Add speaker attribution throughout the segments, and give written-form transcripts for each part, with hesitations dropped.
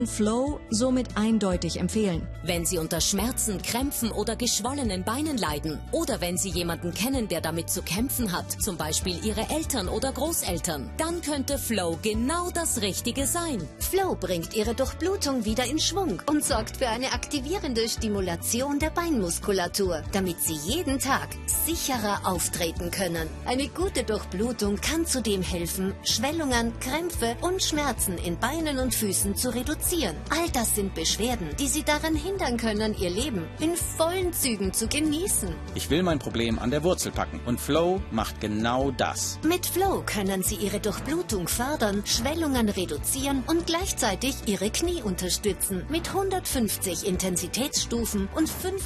Speaker 1: Flow somit eindeutig empfehlen.
Speaker 2: Wenn Sie unter Schmerzen, Krämpfen oder geschwollenen Beinen leiden oder wenn Sie jemanden kennen, der damit zu kämpfen hat, zum Beispiel Ihre Eltern oder Großeltern, dann könnte Flow genau das Richtige sein.
Speaker 3: Flow bringt Ihre Durchblutung wieder in Schwung und sorgt für eine aktivierende Stimulation der Beinmuskulatur, damit Sie jeden Tag sicherer auftreten können. Eine gute Durchblutung kann zudem helfen, Schwellungen, Krämpfe und Schmerzen in Beinen und Füßen zu reduzieren. All das sind Beschwerden, die Sie daran hindern können, Ihr Leben in vollen Zügen zu genießen.
Speaker 4: Ich will mein Problem an der Wurzel packen und Flow macht genau das.
Speaker 3: Mit Flow können Sie Ihre Durchblutung fördern, Schwellungen reduzieren und gleichzeitig Ihre Knie unterstützen. Mit 150 Intensitätsstufen und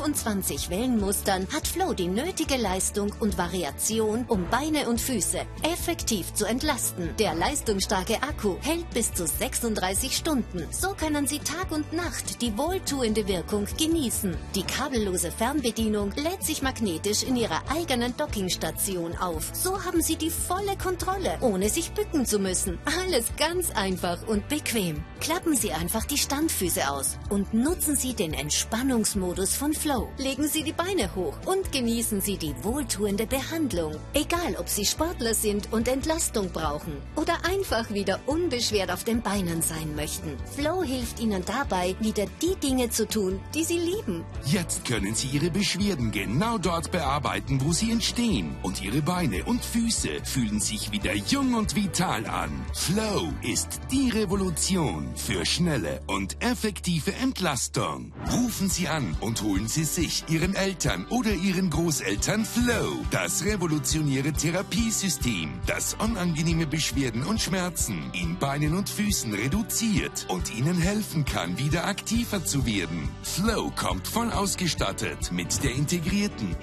Speaker 3: 25 Wellenmustern hat Flow die nötige Leistung und Variation, um Beine und Füße effektiv zu entlasten. Der leistungsstarke Akku hält bis zu 36 Stunden. So können Sie Tag und Nacht die wohltuende Wirkung genießen. Die kabellose Fernbedienung lädt sich magnetisch in Ihrer eigenen Dockingstation auf. So haben Sie die volle Kontrolle, ohne sich bücken zu müssen. Alles ganz einfach und bequem. Klappen Sie einfach die Standfüße aus und nutzen Sie den Entspannungsmodus von Flow. Legen Sie die Beine hoch und genießen Sie die wohltuende Behandlung. Egal, ob Sie Sportler sind und Entlastung brauchen oder einfach wieder unbeschwert auf den Beinen sein möchten. Flow hilft Ihnen dabei, wieder die Dinge zu tun, die Sie lieben.
Speaker 5: Jetzt können Sie Ihre Beschwerden genau dort bearbeiten, wo sie entstehen. Und Ihre Beine und Füße fühlen sich wieder jung und vital an. Flow ist die Revolution für schnelle und effektive Entlastung. Rufen Sie an und holen Sie sich, Ihren Eltern oder Ihren Großeltern Flow, das revolutionäre Therapiesystem, das unangenehme Beschwerden und Schmerzen in Beinen und Füßen reduziert und Ihnen helfen kann, wieder aktiver zu werden. Flow kommt voll ausgestattet mit der integrierten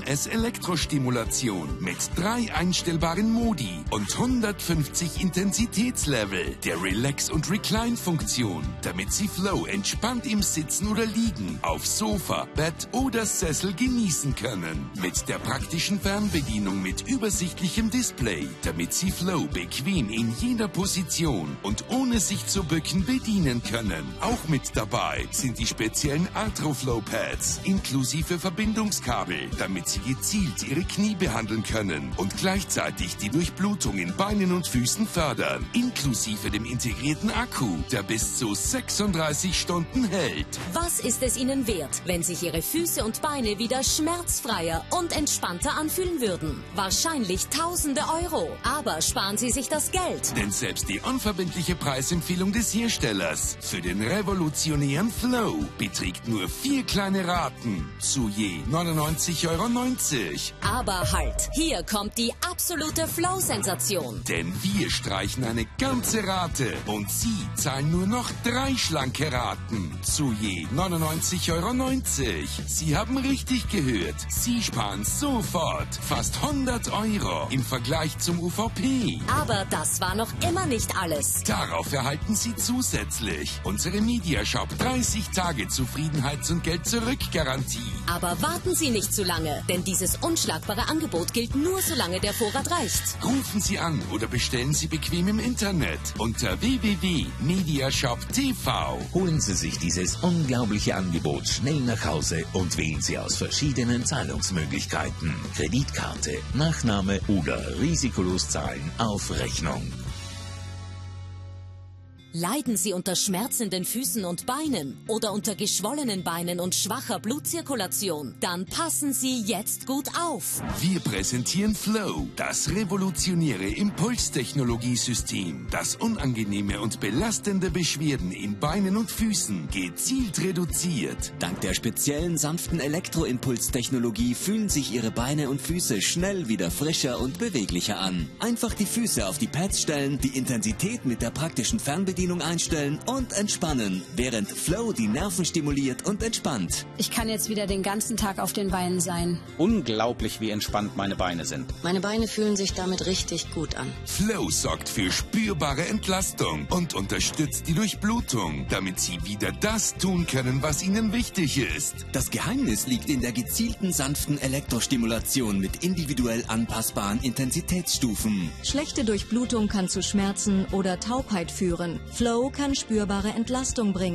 Speaker 5: EMS-Elektrostimulation mit 3 einstellbaren Modi und 150 Intensitätslevel, der Relax- und Recline-Funktion, damit Sie Flow entspannt im Sitzen oder Liegen, auf Sofa, Bett oder Sessel genießen können. Mit der praktischen Fernbedienung mit übersichtlichem Display, damit Sie Flow bequem in jeder Position und ohne sich zu bücken bedienen können. Auch mit dabei sind die speziellen Arthroflow-Pads inklusive Verbindungskabel, damit Sie gezielt Ihre Knie behandeln können und gleichzeitig die Durchblutung in Beinen und Füßen fördern, inklusive dem integrierten Akku, der bis zu 36 Stunden hält.
Speaker 2: Was ist es Ihnen wert, wenn sich Ihre Füße und Beine wieder schmerzfreier und entspannter anfühlen würden? Wahrscheinlich Tausende Euro. Aber sparen Sie sich das Geld.
Speaker 5: Denn selbst die unverbindliche Preisempfehlung des Herstellers für den revolutionären Flow beträgt nur 4 kleine Raten zu je 99,90 Euro.
Speaker 2: Aber halt, hier kommt die absolute Flow-Sensation.
Speaker 5: Denn wir streichen eine ganze Rate und Sie zahlen nur noch 3 schlanke Raten zu je 99,90 Euro. Sie haben richtig gehört. Sie sparen sofort fast 100 Euro im Vergleich zum UVP.
Speaker 2: Aber das war noch immer nicht alles.
Speaker 5: Darauf erhalten Sie zusätzlich unsere Mediashop 30 Tage Zufriedenheits- und Geld-Zurück-Garantie.
Speaker 2: Aber warten Sie nicht zu lange, denn dieses unschlagbare Angebot gilt nur, solange der Vorrat reicht.
Speaker 5: Rufen Sie an oder bestellen Sie bequem im Internet unter www.mediashop.tv.
Speaker 6: Holen Sie sich dieses unglaubliche Angebot schnell nach Hause und wählen Sie aus verschiedenen Zahlungsmöglichkeiten. Kreditkarte, Nachname oder risikolos zahlen auf Rechnung.
Speaker 2: Leiden Sie unter schmerzenden Füßen und Beinen oder unter geschwollenen Beinen und schwacher Blutzirkulation? Dann passen Sie jetzt gut auf.
Speaker 5: Wir präsentieren Flow, das revolutionäre Impulstechnologiesystem, das unangenehme und belastende Beschwerden in Beinen und Füßen gezielt reduziert.
Speaker 7: Dank der speziellen sanften Elektroimpulstechnologie fühlen sich Ihre Beine und Füße schnell wieder frischer und beweglicher an. Einfach die Füße auf die Pads stellen, die Intensität mit der praktischen Fernbedienung einstellen und entspannen, während Flow die Nerven stimuliert und entspannt.
Speaker 8: Ich kann jetzt wieder den ganzen Tag auf den Beinen sein.
Speaker 4: Unglaublich, wie entspannt meine Beine sind.
Speaker 9: Meine Beine fühlen sich damit richtig gut an.
Speaker 5: Flow sorgt für spürbare Entlastung und unterstützt die Durchblutung, damit Sie wieder das tun können, was Ihnen wichtig ist.
Speaker 7: Das Geheimnis liegt in der gezielten sanften Elektrostimulation mit individuell anpassbaren Intensitätsstufen.
Speaker 1: Schlechte Durchblutung kann zu Schmerzen oder Taubheit führen. Flow kann spürbare Entlastung bringen.